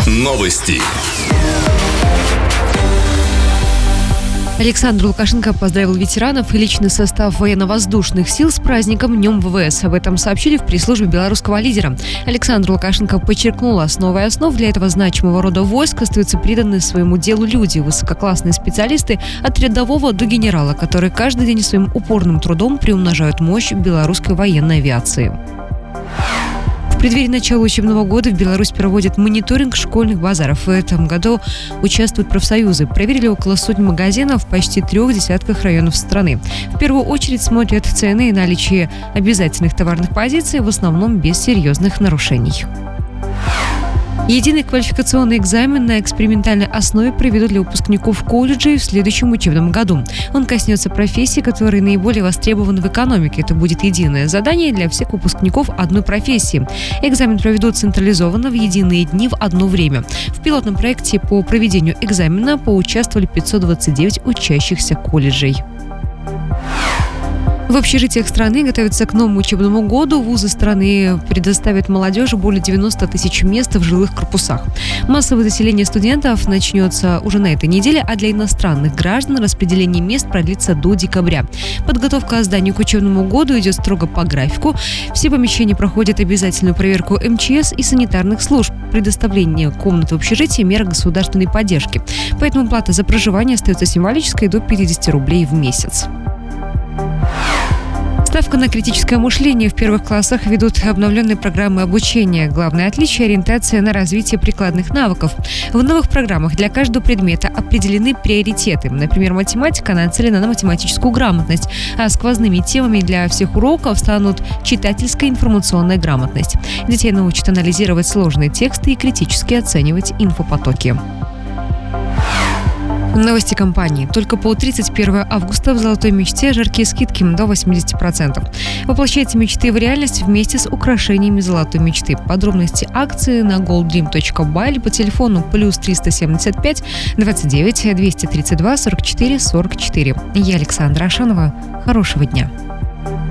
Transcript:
Новости. Александр Лукашенко поздравил ветеранов и личный состав военно-воздушных сил с праздником Днем ВВС. Об этом сообщили в пресс-службе белорусского лидера. Александр Лукашенко подчеркнул, основой основ для этого значимого рода войск остаются преданные своему делу люди, высококлассные специалисты от рядового до генерала, которые каждый день своим упорным трудом приумножают мощь белорусской военной авиации. В преддверии начала учебного года в Беларусь проводят мониторинг школьных базаров. В этом году участвуют профсоюзы. Проверили около сотни магазинов в почти 3 десятках районов страны. В первую очередь смотрят цены и наличие обязательных товарных позиций, в основном без серьезных нарушений. Единый квалификационный экзамен на экспериментальной основе проведут для выпускников колледжей в следующем учебном году. Он коснется профессий, которые наиболее востребованы в экономике. Это будет единое задание для всех выпускников одной профессии. Экзамен проведут централизованно в единые дни в одно время. В пилотном проекте по проведению экзамена поучаствовали 529 учащихся колледжей. В общежитиях страны готовятся к новому учебному году. Вузы страны предоставят молодежи более 90 тысяч мест в жилых корпусах. Массовое заселение студентов начнется уже на этой неделе, а для иностранных граждан распределение мест продлится до декабря. Подготовка зданий к учебному году идет строго по графику. Все помещения проходят обязательную проверку МЧС и санитарных служб. Предоставление комнат в общежитии – мера государственной поддержки. Поэтому плата за проживание остается символической до 50 рублей в месяц. Ставка на критическое мышление в первых классах ведут обновленные программы обучения. Главное отличие – ориентация на развитие прикладных навыков. В новых программах для каждого предмета определены приоритеты. Например, математика нацелена на математическую грамотность, а сквозными темами для всех уроков станут читательская и информационная грамотность. Детей научат анализировать сложные тексты и критически оценивать инфопотоки. Новости компании. Только по 31 августа в «Золотой мечте» жаркие скидки до 80%. Воплощайте мечты в реальность вместе с украшениями «Золотой мечты». Подробности акции на golddream.by или по телефону +375 29 232 44 44. Я Александра Ашанова. Хорошего дня.